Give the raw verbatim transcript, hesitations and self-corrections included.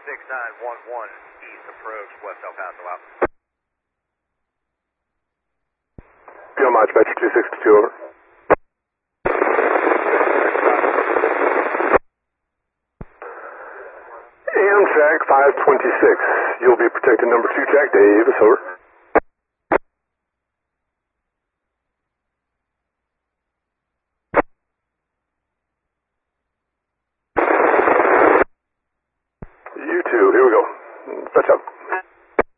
six nine one one, east approach, West El Paso, out. P O March, Metro two six two, over. Amtrak five twenty-six, you'll be protecting number two Jack Davis, over. You too, here we go. Fetch up.